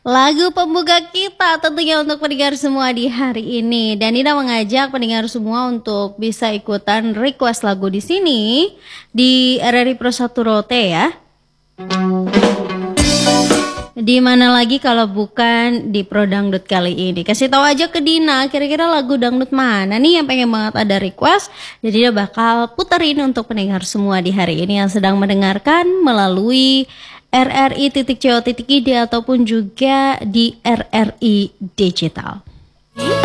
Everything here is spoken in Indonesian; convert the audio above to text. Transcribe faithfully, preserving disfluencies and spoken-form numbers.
Lagu pembuka kita tentunya untuk pendengar semua di hari ini, dan Nina mengajak pendengar semua untuk bisa ikutan request lagu di sini di R R I Pro satu Rote ya. Di mana lagi kalau bukan di Pro Dangdut kali ini. Kasih tahu aja ke Dina, kira-kira lagu dangdut mana nih yang pengen banget ada request. Jadi dia bakal puterin untuk pendengar semua di hari ini yang sedang mendengarkan melalui R R I titik co titik id ataupun juga di R R I Digital.